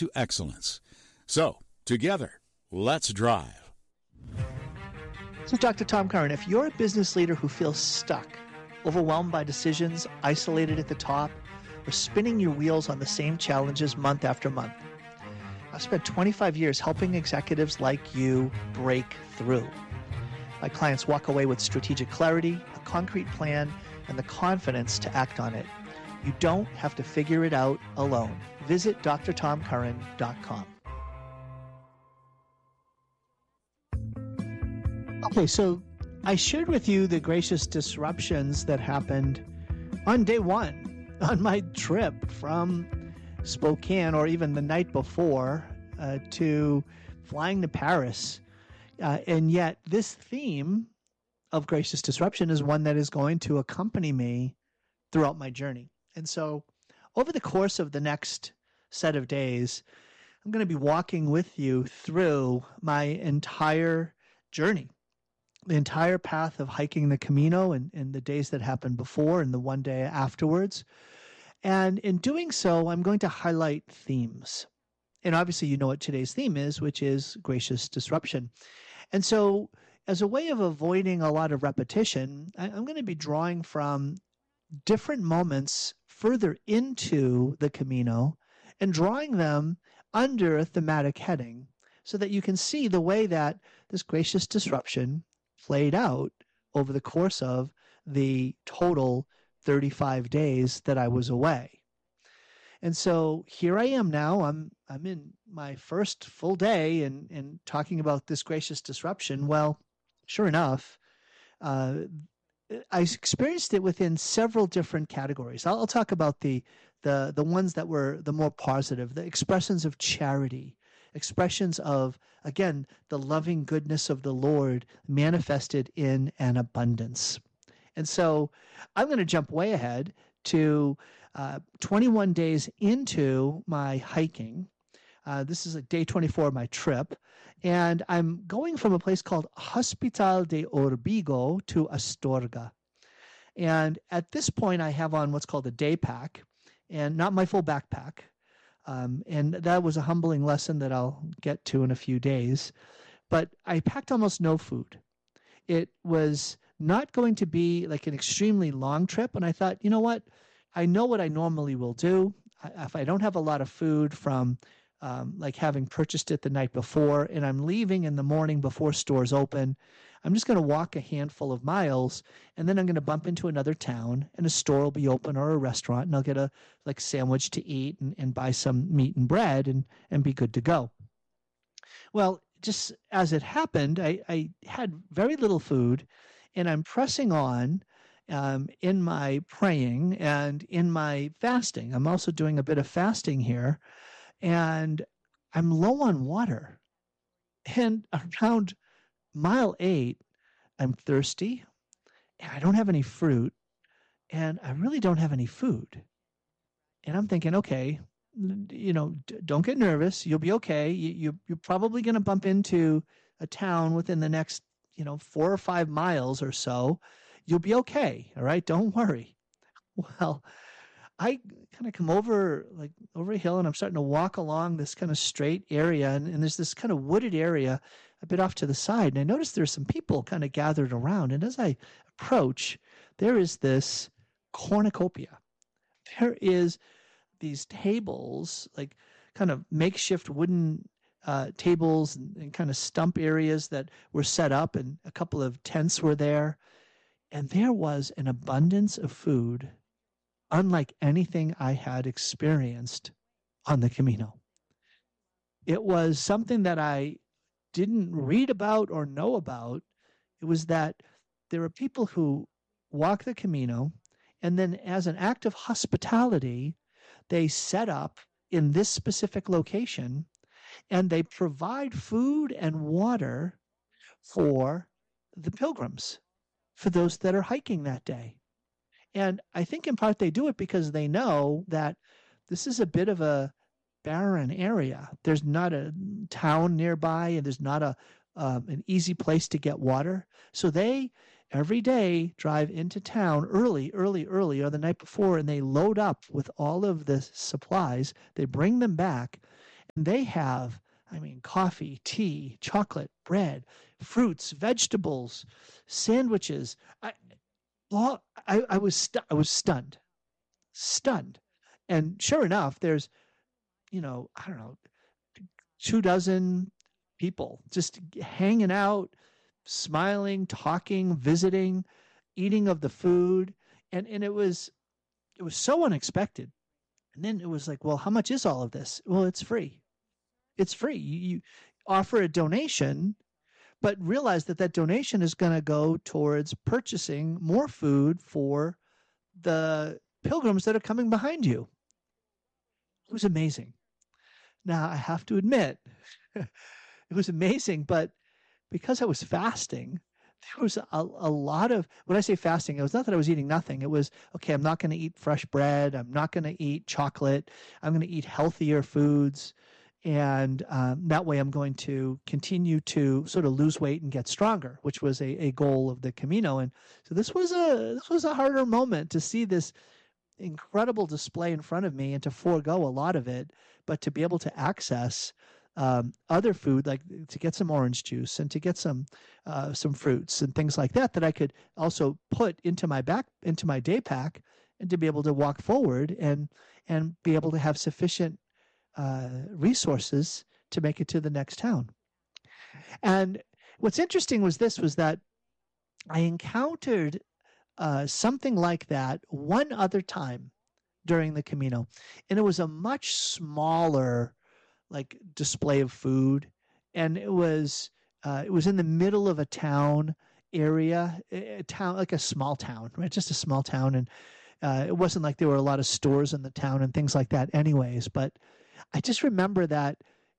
to excellence. So, together, let's drive. This is Dr. Tom Curran. If you're a business leader who feels stuck, overwhelmed by decisions, isolated at the top, or spinning your wheels on the same challenges month after month, I've spent 25 years helping executives like you break through. My clients walk away with strategic clarity, a concrete plan, and the confidence to act on it. You don't have to figure it out alone. Visit drtomcurran.com. Okay, so I shared with you the gracious disruptions that happened on day one on my trip from Spokane, or even the night before, to flying to Paris. And yet this theme of gracious disruption is one that is going to accompany me throughout my journey. And so over the course of the next set of days, I'm going to be walking with you through my entire journey, the entire path of hiking the Camino and the days that happened before and the one day afterwards. And in doing so, I'm going to highlight themes. And obviously, you know what today's theme is, which is gracious disruption. And so as a way of avoiding a lot of repetition, I'm going to be drawing from different moments further into the Camino and drawing them under a thematic heading so that you can see the way that this gracious disruption played out over the course of the total 35 days that I was away. And so here I am now. I'm in my first full day and talking about this gracious disruption. Well, sure enough, I experienced it within several different categories. I'll talk about the ones that were the more positive, the expressions of charity, expressions of, again, the loving goodness of the Lord manifested in an abundance. And so I'm going to jump way ahead to 21 days into my hiking. This is like day 24 of my trip. And I'm going from a place called Hospital de Orbigo to Astorga. And at this point, I have on what's called a day pack and not my full backpack. And that was a humbling lesson that I'll get to in a few days. But I packed almost no food. It was not going to be like an extremely long trip. And I thought, you know what? I know what I normally will do. If I don't have a lot of food from like having purchased it the night before and I'm leaving in the morning before stores open, I'm just going to walk a handful of miles and then I'm going to bump into another town and a store will be open or a restaurant and I'll get a like sandwich to eat and buy some meat and bread and be good to go. Well, just as it happened, I had very little food and I'm pressing on in my praying and in my fasting. I'm also doing a bit of fasting here. And I'm low on water. And around mile 8, I'm thirsty, and I don't have any fruit, and I really don't have any food. And I'm thinking, okay, you know, don't get nervous. You'll be okay. You're probably going to bump into a town within the next, 4 or 5 miles or so. You'll be okay. All right, don't worry. Well, I kind of come over a hill and I'm starting to walk along this kind of straight area and there's this kind of wooded area a bit off to the side. And I noticed there's some people kind of gathered around. And as I approach, there is this cornucopia. There is these tables, like kind of makeshift wooden tables and kind of stump areas that were set up and a couple of tents were there. And there was an abundance of food unlike anything I had experienced on the Camino. It was something that I didn't read about or know about. It was that there are people who walk the Camino, and then as an act of hospitality, they set up in this specific location, and they provide food and water for the pilgrims, for those that are hiking that day. And I think in part they do it because they know that this is a bit of a barren area. There's not a town nearby and there's not an easy place to get water. So they every day drive into town early or the night before and they load up with all of the supplies. They bring them back And they have, I mean, coffee, tea, chocolate, bread, fruits, vegetables, sandwiches. I I was stunned. And sure enough, there's, I don't know, 2 dozen people just hanging out, smiling, talking, visiting, eating of the food. And it was so unexpected. And then it was like, well, how much is all of this? Well, it's free. It's free. You offer a donation, but realize that that donation is going to go towards purchasing more food for the pilgrims that are coming behind you. It was amazing. Now, I have to admit, it was amazing, but because I was fasting, there was a lot of, when I say fasting, it was not that I was eating nothing. It was, okay, I'm not going to eat fresh bread. I'm not going to eat chocolate. I'm going to eat healthier foods. And that way I'm going to continue to sort of lose weight and get stronger, which was a goal of the Camino. And so this was a harder moment to see this incredible display in front of me and to forego a lot of it, but to be able to access other food, like to get some orange juice and to get some fruits and things like that I could also put into my day pack, and to be able to walk forward and be able to have sufficient resources to make it to the next town. And what's interesting was that I encountered something like that one other time during the Camino, and it was a much smaller like display of food, and it was in the middle of a town area, a town, like a small town, right? Just a small town, and it wasn't like there were a lot of stores in the town and things like that anyways, but I just remember that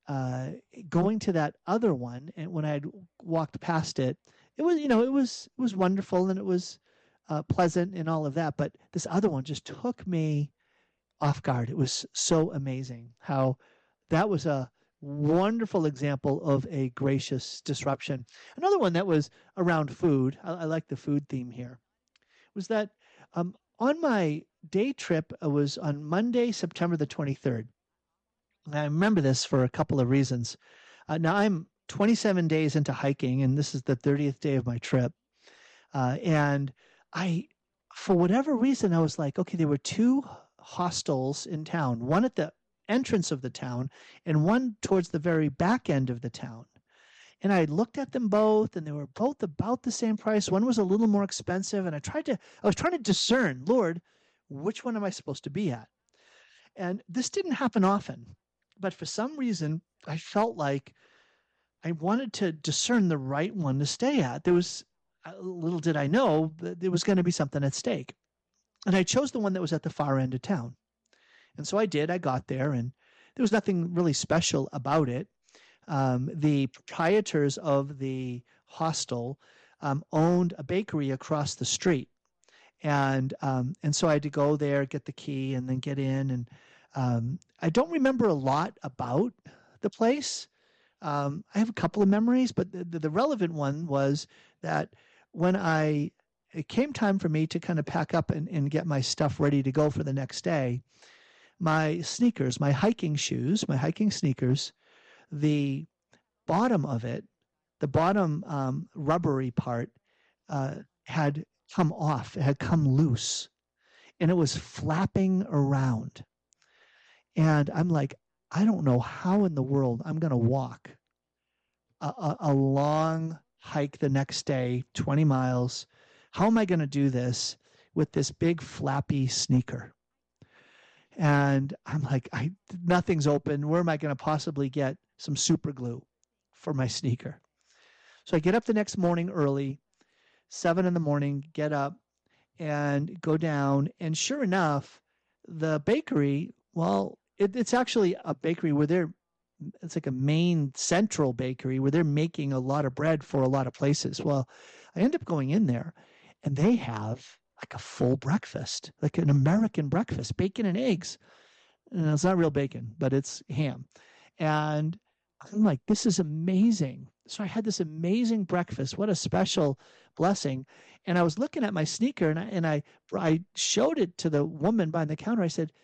going to that other one, and when I had walked past it, it was wonderful, and it was pleasant and all of that, but this other one just took me off guard. It was so amazing how that was a wonderful example of a gracious disruption. Another one that was around food, I like the food theme here, was that on my day trip, it was on Monday, September the 23rd. And I remember this for a couple of reasons. Now, I'm 27 days into hiking, and this is the 30th day of my trip. And for whatever reason, I was like, okay, there were two hostels in town, one at the entrance of the town and one towards the very back end of the town. And I looked at them both, and they were both about the same price. One was a little more expensive, and I was trying to discern, Lord, which one am I supposed to be at? And this didn't happen often, but for some reason, I felt like I wanted to discern the right one to stay at. Little did I know that there was going to be something at stake. And I chose the one that was at the far end of town. And so I did. I got there, and there was nothing really special about it. The proprietors of the hostel owned a bakery across the street. And so I had to go there, get the key, and then get in. And I don't remember a lot about the place. I have a couple of memories, but the relevant one was that when it came time for me to kind of pack up and get my stuff ready to go for the next day, my sneakers, my hiking sneakers, the bottom of it, the bottom rubbery part had come off. It had come loose, and it was flapping around. And I'm like, I don't know how in the world I'm going to walk a long hike the next day, 20 miles. How am I going to do this with this big flappy sneaker? And I'm like, nothing's open. Where am I going to possibly get some super glue for my sneaker? So I get up the next morning early, 7 a.m, get up and go down. And sure enough, the bakery, well, it's actually a bakery where it's like a main central bakery where they're making a lot of bread for a lot of places. Well, I end up going in there, and they have like a full breakfast, like an American breakfast, bacon and eggs. And it's not real bacon, but it's ham. And I'm like, this is amazing. So I had this amazing breakfast. What a special blessing. And I was looking at my sneaker, and I showed it to the woman behind the counter. I said,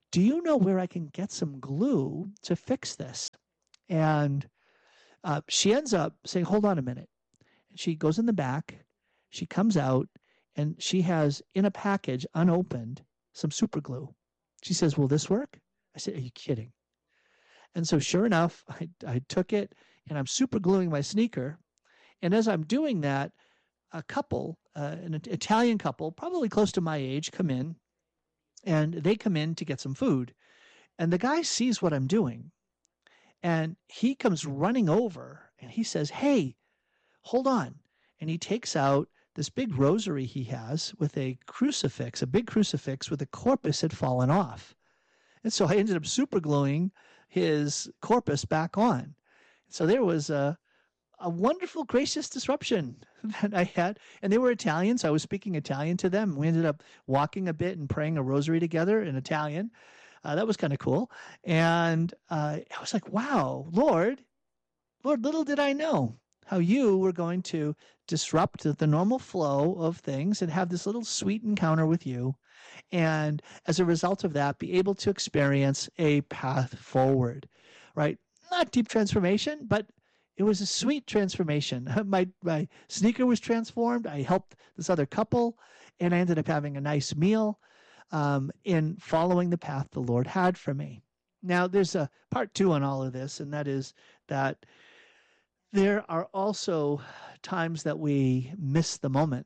do you know where I can get some glue to fix this? And she ends up saying, hold on a minute. She goes in the back, she comes out, and she has in a package, unopened, some super glue. She says, will this work? I said, are you kidding? And so sure enough, I took it and I'm super gluing my sneaker. And as I'm doing that, a couple, an Italian couple, probably close to my age, come in, and they come in to get some food. And the guy sees what I'm doing, and he comes running over and he says, hey, hold on. And he takes out this big rosary he has with a crucifix, a big crucifix with a corpus had fallen off. And so I ended up super gluing his corpus back on. So there was a wonderful, gracious disruption that I had. And they were Italian, so I was speaking Italian to them. We ended up walking a bit and praying a rosary together in Italian. That was kind of cool. And I was like, wow, Lord, little did I know how you were going to disrupt the normal flow of things and have this little sweet encounter with you. And as a result of that, be able to experience a path forward, right? Not deep transformation, but it was a sweet transformation. My sneaker was transformed. I helped this other couple, and I ended up having a nice meal in following the path the Lord had for me. Now, there's a part 2 on all of this, and that is that there are also times that we miss the moment.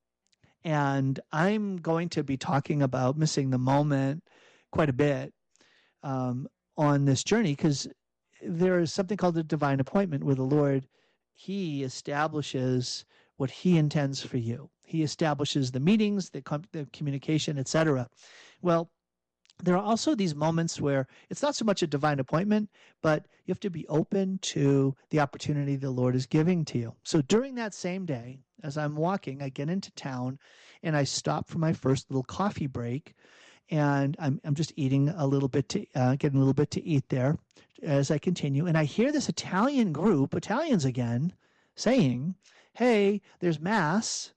And I'm going to be talking about missing the moment quite a bit on this journey, because there is something called the divine appointment with the Lord. He establishes what he intends for you. He establishes the meetings, the communication, etc. Well, there are also these moments where it's not so much a divine appointment, but you have to be open to the opportunity the Lord is giving to you. So during that same day, as I'm walking, I get into town and I stop for my first little coffee break, and I'm just eating a little bit getting a little bit to eat there as I continue. And I hear this Italian group, Italians again, saying, hey, there's Mass.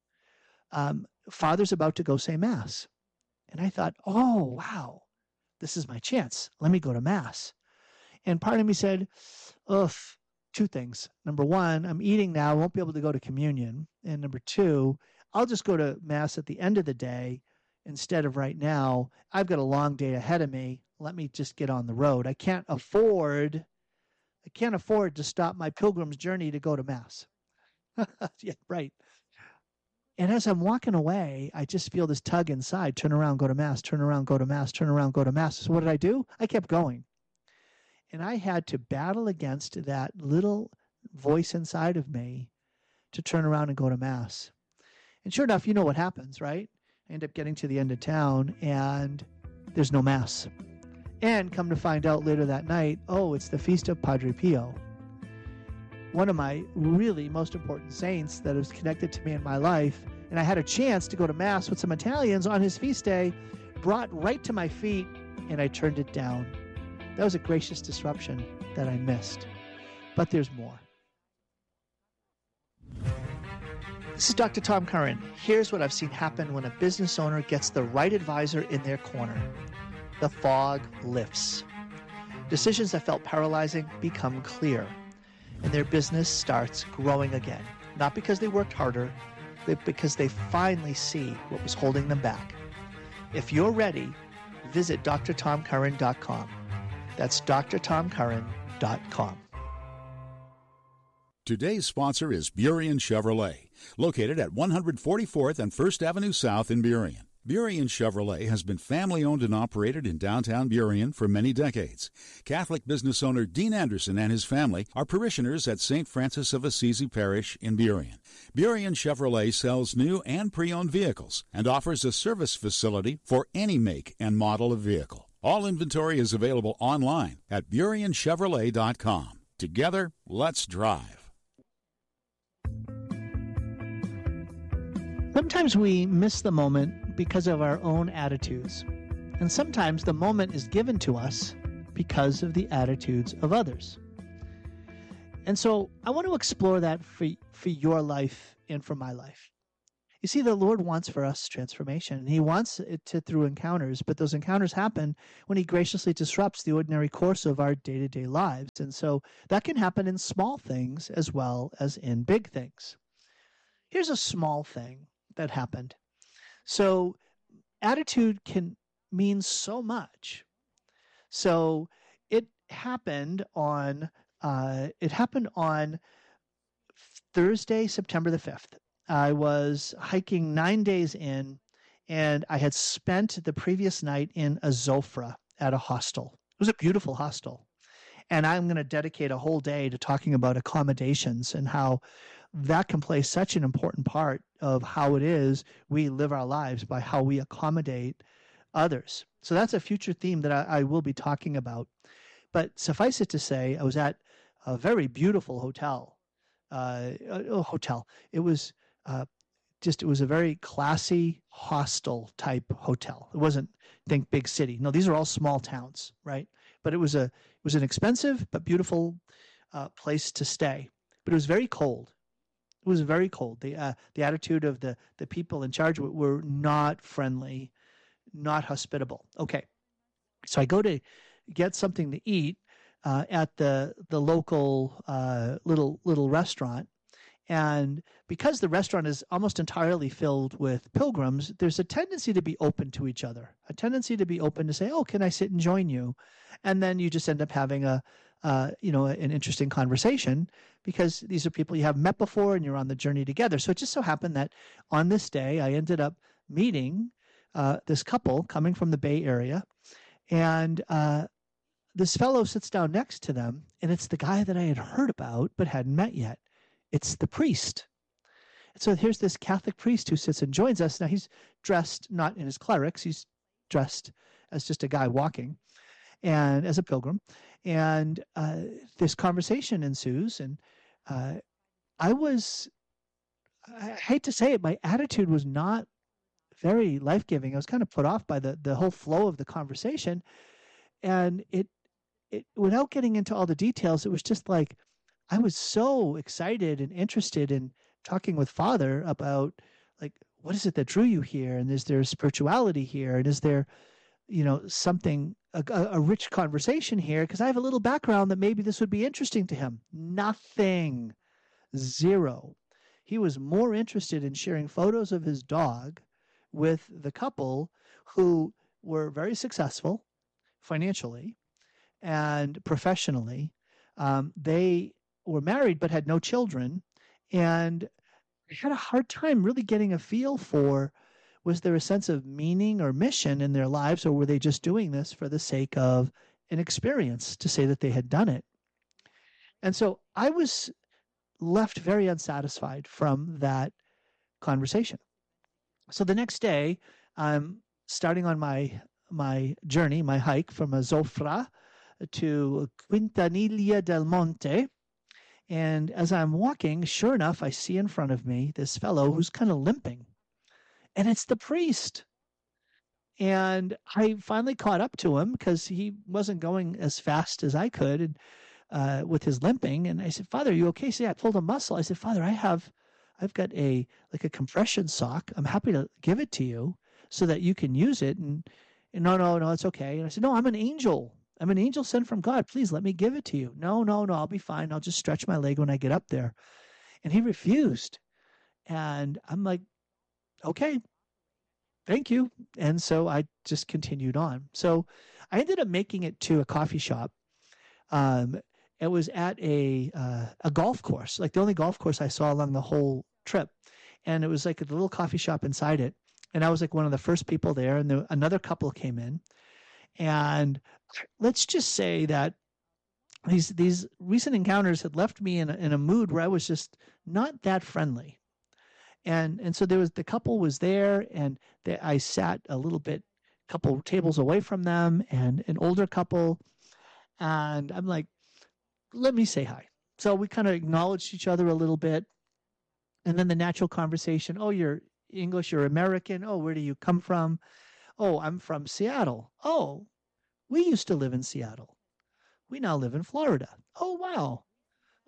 Father's about to go say Mass. And I thought, oh, wow, this is my chance. Let me go to Mass. And part of me said, ugh, 2 things. Number 1, I'm eating now. I won't be able to go to communion. And number 2, I'll just go to Mass at the end of the day instead of right now. I've got a long day ahead of me. Let me just get on the road. I can't afford to stop my pilgrim's journey to go to Mass. Yeah, right. And as I'm walking away, I just feel this tug inside, turn around, go to Mass, turn around, go to Mass, turn around, go to Mass. So what did I do? I kept going. And I had to battle against that little voice inside of me to turn around and go to Mass. And sure enough, you know what happens, right? I end up getting to the end of town and there's no Mass. And come to find out later that night, oh, it's the feast of Padre Pio. One of my really most important saints that was connected to me in my life. And I had a chance to go to Mass with some Italians on his feast day, brought right to my feet, and I turned it down. That was a gracious disruption that I missed. But there's more. This is Dr. Tom Curran. Here's what I've seen happen when a business owner gets the right advisor in their corner. The fog lifts. Decisions that felt paralyzing become clear. And their business starts growing again. Not because they worked harder, but because they finally see what was holding them back. If you're ready, visit drtomcurran.com. That's drtomcurran.com. Today's sponsor is Burien Chevrolet, located at 144th and 1st Avenue South in Burien. Burien Chevrolet has been family-owned and operated in downtown Burien for many decades. Catholic business owner Dean Anderson and his family are parishioners at St. Francis of Assisi Parish in Burien. Burien Chevrolet sells new and pre-owned vehicles and offers a service facility for any make and model of vehicle. All inventory is available online at BurienChevrolet.com. Together, let's drive. Sometimes we miss the moment because of our own attitudes. And sometimes the moment is given to us because of the attitudes of others. And so I want to explore that for your life and for my life. You see, the Lord wants for us transformation, and He wants it through encounters, but those encounters happen when He graciously disrupts the ordinary course of our day-to-day lives. And so that can happen in small things as well as in big things. Here's a small thing that happened. So attitude can mean so much. So it happened on Thursday, September the 5th. I was hiking 9 days in, and I had spent the previous night in Azofra at a hostel. It was a beautiful hostel. And I'm going to dedicate a whole day to talking about accommodations and how that can play such an important part of how it is we live our lives, by how we accommodate others. So that's a future theme that I will be talking about. But suffice it to say, I was at a very beautiful hotel. It was it was a very classy hostel type hotel. It wasn't, think, big city. No, these are all small towns, right? But it was an expensive but beautiful place to stay. But it was very cold. It was very cold. The attitude of the people in charge were not friendly, not hospitable. Okay, so I go to get something to eat at the local little restaurant. And because the restaurant is almost entirely filled with pilgrims, there's a tendency to be open to each other, a tendency to be open to say, oh, can I sit and join you? And then you just end up having an interesting conversation, because these are people you have met before and you're on the journey together. So it just so happened that on this day, I ended up meeting this couple coming from the Bay Area. And this fellow sits down next to them, and it's the guy that I had heard about but hadn't met yet. It's the priest. And so here's this Catholic priest who sits and joins us. Now, he's dressed not in his clerics. He's dressed as just a guy walking, and as a pilgrim. And this conversation ensues. And I hate to say it, my attitude was not very life-giving. I was kind of put off by the whole flow of the conversation. And it without getting into all the details, it was just like, I was so excited and interested in talking with Father about, like, what is it that drew you here? And is there spirituality here? And is there, something, a rich conversation here? Because I have a little background that maybe this would be interesting to him. Nothing. Zero. He was more interested in sharing photos of his dog with the couple, who were very successful financially and professionally. They were married but had no children, and I had a hard time really getting a feel for, was there a sense of meaning or mission in their lives, or were they just doing this for the sake of an experience to say that they had done it? And so I was left very unsatisfied from that conversation. So the next day, I'm starting on my journey, my hike from Azofra to Quintanilla del Monte. And as I'm walking, sure enough, I see in front of me this fellow who's kind of limping. And it's the priest. And I finally caught up to him because he wasn't going as fast as I could, and with his limping. And I said, Father, are you okay? He said, yeah, I pulled a muscle. I said, Father, I've got a compression sock. I'm happy to give it to you so that you can use it. And no, it's okay. And I said, no, I'm an angel. I'm an angel sent from God. Please let me give it to you. No, I'll be fine. I'll just stretch my leg when I get up there. And he refused. And I'm like, okay, thank you. And so I just continued on. So I ended up making it to a coffee shop. It was at a golf course, like the only golf course I saw along the whole trip. And it was like a little coffee shop inside it. And I was like one of the first people there. And another couple came in. And let's just say that these recent encounters had left me in a mood where I was just not that friendly. And so the couple was there, and I sat a little bit, couple tables away from them, and an older couple. And I'm like, let me say hi. So we kind of acknowledged each other a little bit. And then the natural conversation, oh, you're English, you're American. Oh, where do you come from? Oh, I'm from Seattle. Oh, we used to live in Seattle. We now live in Florida. Oh, wow.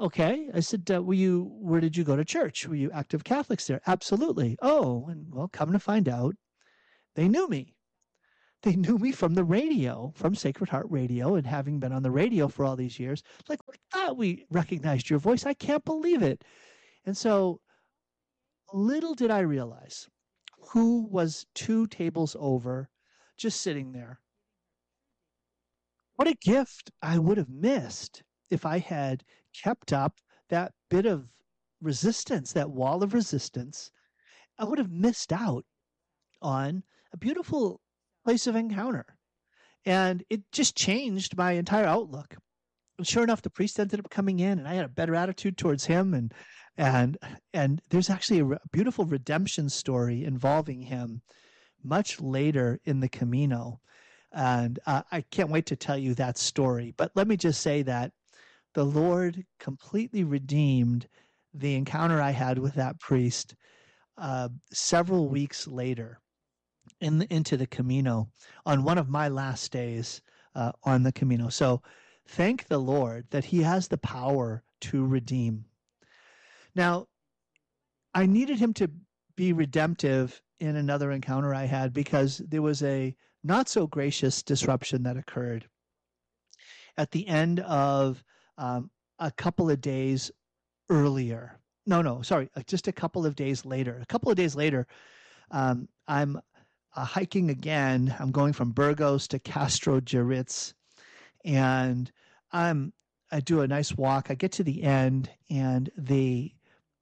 Okay. I said, where did you go to church? Were you active Catholics there? Absolutely. Oh, and well, come to find out, they knew me. They knew me from the radio, from Sacred Heart Radio, and having been on the radio for all these years, like, we thought we recognized your voice. I can't believe it. And so little did I realize who was 2 tables over, just sitting there. What a gift I would have missed if I had kept up that bit of resistance, that wall of resistance. I would have missed out on a beautiful place of encounter. And it just changed my entire outlook. And sure enough, the priest ended up coming in, and I had a better attitude towards him. And there's actually a beautiful redemption story involving him much later in the Camino. And I can't wait to tell you that story. But let me just say that the Lord completely redeemed the encounter I had with that priest several weeks later into the Camino on one of my last days on the Camino. So thank the Lord that he has the power to redeem. Now, I needed him to be redemptive in another encounter I had because there was a not so gracious disruption that occurred at the end of a couple of days earlier. Just a couple of days later. A couple of days later, I'm hiking again. I'm going from Burgos to Castro Jerez, and I do a nice walk. I get to the end, and the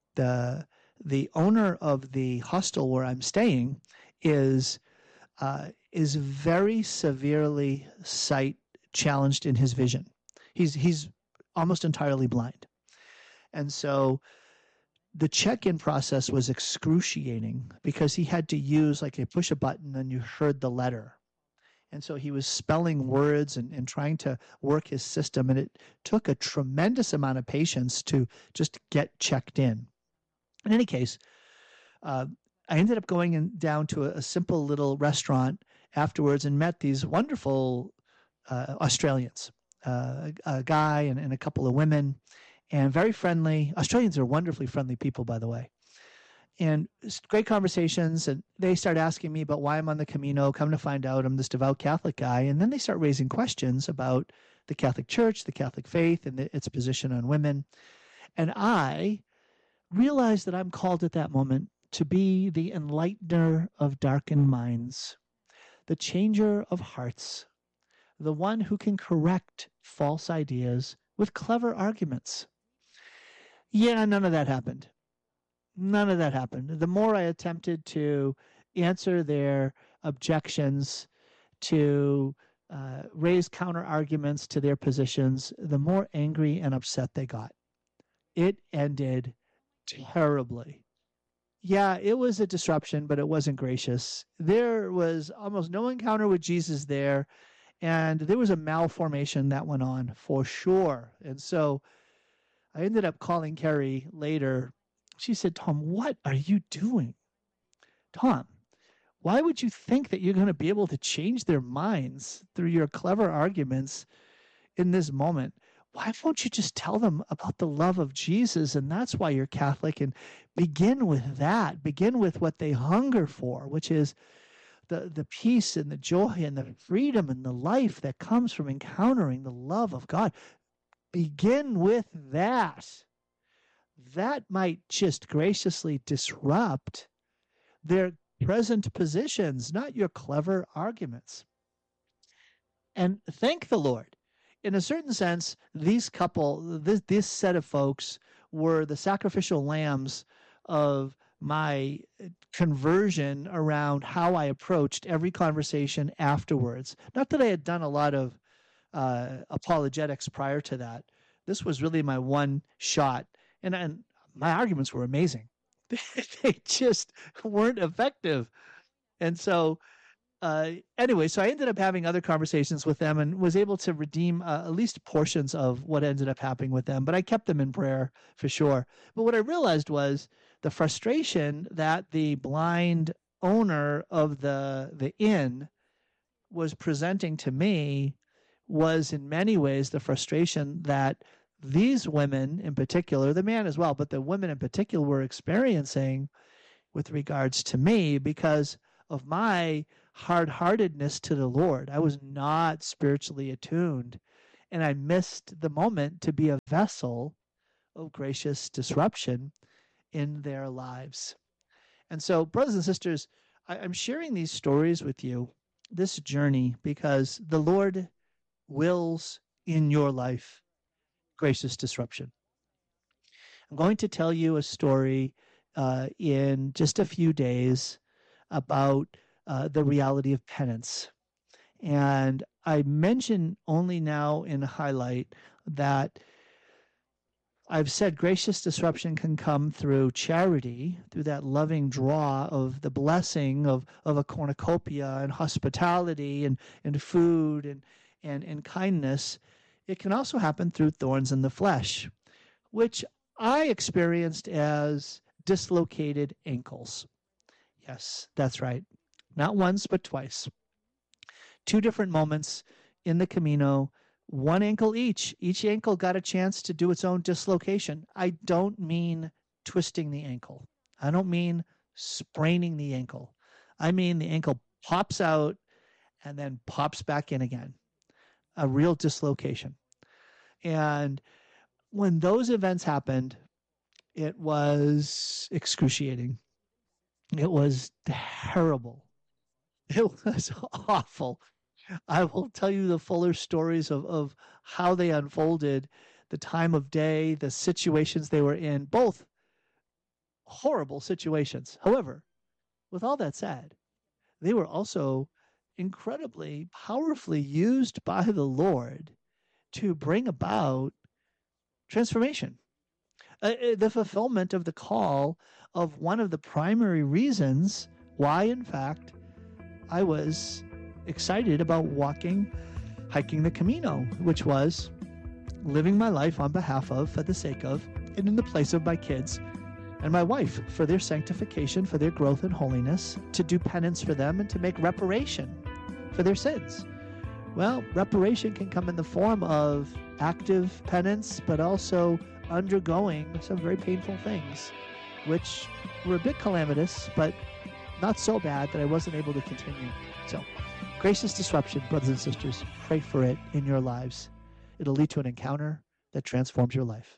owner of the hostel where I'm staying is very severely sight challenged in his vision. He's almost entirely blind, and so the check-in process was excruciating because he had to use, like, you push a button and you heard the letter. And so he was spelling words and trying to work his system. And it took a tremendous amount of patience to just get checked in. In any case, I ended up going down to a simple little restaurant afterwards and met these wonderful Australians, a guy and a couple of women. And very friendly. Australians are wonderfully friendly people, by the way. And great conversations. And they start asking me about why I'm on the Camino. Come to find out, I'm this devout Catholic guy. And then they start raising questions about the Catholic Church, the Catholic faith, and its position on women. And I realized that I'm called at that moment to be the enlightener of darkened minds, the changer of hearts, the one who can correct false ideas with clever arguments. Yeah, none of that happened. None of that happened. The more I attempted to answer their objections, to raise counter arguments to their positions, the more angry and upset they got. It ended terribly. Yeah, it was a disruption, but it wasn't gracious. There was almost no encounter with Jesus there, and there was a malformation that went on for sure. And so I ended up calling Carrie later. She said, "Tom, what are you doing? Tom, why would you think that you're going to be able to change their minds through your clever arguments in this moment? Why won't you just tell them about the love of Jesus? And that's why you're Catholic, and begin with that. Begin with what they hunger for, which is the peace and the joy and the freedom and the life that comes from encountering the love of God. Begin with that. That might just graciously disrupt their present positions, not your clever arguments." And thank the Lord. In a certain sense, this set of folks were the sacrificial lambs of my conversion around how I approached every conversation afterwards. Not that I had done a lot of apologetics prior to that. This was really my one shot, and my arguments were amazing. They just weren't effective. And so anyway, so I ended up having other conversations with them and was able to redeem at least portions of what ended up happening with them. But I kept them in prayer for sure. But what I realized was the frustration that the blind owner of the inn was presenting to me was in many ways the frustration that these women in particular, the man as well, but the women in particular were experiencing with regards to me because of my hard-heartedness to the Lord. I was not spiritually attuned, and I missed the moment to be a vessel of gracious disruption in their lives. And so, brothers and sisters, I'm sharing these stories with you, this journey, because the Lord wills in your life gracious disruption. I'm going to tell you a story in just a few days about the reality of penance. And I mention only now in highlight that I've said gracious disruption can come through charity, through that loving draw of the blessing of a cornucopia and hospitality and food and kindness. It can also happen through thorns in the flesh, which I experienced as dislocated ankles. Yes, that's right. Not once, but twice. 2 different moments in the Camino, 1 ankle each. Each ankle got a chance to do its own dislocation. I don't mean twisting the ankle. I don't mean spraining the ankle. I mean the ankle pops out and then pops back in again. A real dislocation. And when those events happened, it was excruciating. It was terrible. It was awful. I will tell you the fuller stories of how they unfolded, the time of day, the situations they were in, both horrible situations. However, with all that said, they were also incredibly powerfully used by the Lord to bring about transformation. The fulfillment of the call of one of the primary reasons why, in fact, I was excited about hiking the Camino, which was living my life on behalf of, for the sake of, and in the place of my kids and my wife, for their sanctification, for their growth in holiness, to do penance for them and to make reparation for their sins. Well, reparation can come in the form of active penance, but also undergoing some very painful things, which were a bit calamitous, but not so bad that I wasn't able to continue. So, gracious disruption, brothers and sisters, pray for it in your lives. It'll lead to an encounter that transforms your life.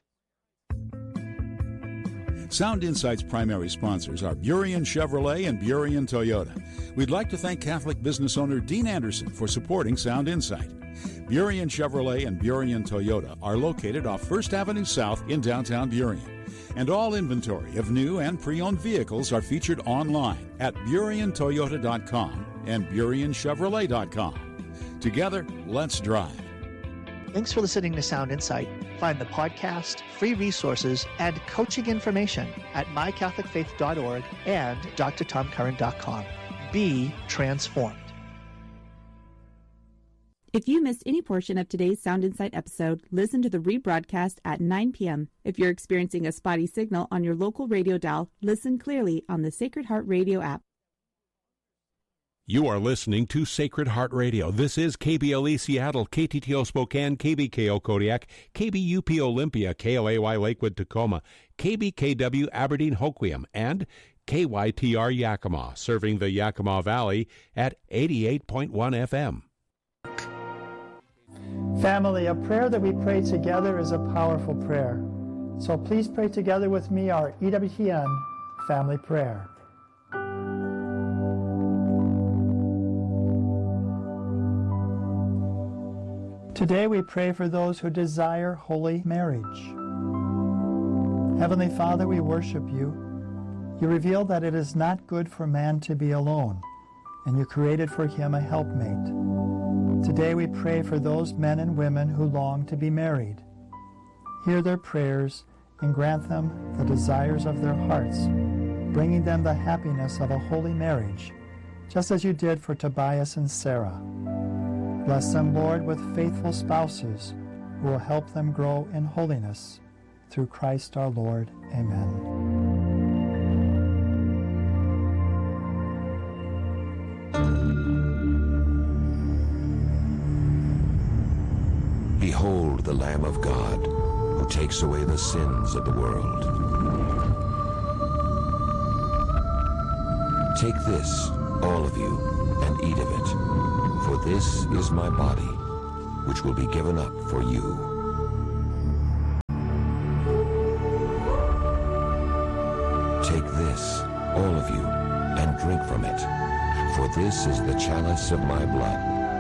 Sound Insight's primary sponsors are Burien Chevrolet and Burien Toyota. We'd like to thank Catholic business owner Dean Anderson for supporting Sound Insight. Burien Chevrolet and Burien Toyota are located off 1st Avenue South in downtown Burien. And all inventory of new and pre-owned vehicles are featured online at BurienToyota.com and BurienChevrolet.com. Together, let's drive. Thanks for listening to Sound Insight. Find the podcast, free resources, and coaching information at mycatholicfaith.org and drtomcurran.com. Be transformed. If you missed any portion of today's Sound Insight episode, listen to the rebroadcast at 9 p.m. If you're experiencing a spotty signal on your local radio dial, listen clearly on the Sacred Heart Radio app. You are listening to Sacred Heart Radio. This is KBLE Seattle, KTTO Spokane, KBKO Kodiak, KBUP Olympia, KOAY Lakewood Tacoma, KBKW Aberdeen Hoquiam, and KYTR Yakima, serving the Yakima Valley at 88.1 FM. Family, a prayer that we pray together is a powerful prayer. So please pray together with me our EWTN family prayer. Today we pray for those who desire holy marriage. Heavenly Father, we worship you. You reveal that it is not good for man to be alone, and you created for him a helpmate. Today we pray for those men and women who long to be married. Hear their prayers and grant them the desires of their hearts, bringing them the happiness of a holy marriage, just as you did for Tobias and Sarah. Bless them, Lord, with faithful spouses who will help them grow in holiness. Through Christ our Lord. Amen. Behold the Lamb of God, takes away the sins of the world. Take this, all of you, and eat of it, for this is my body, which will be given up for you. Take this, all of you, and drink from it, for this is the chalice of my blood,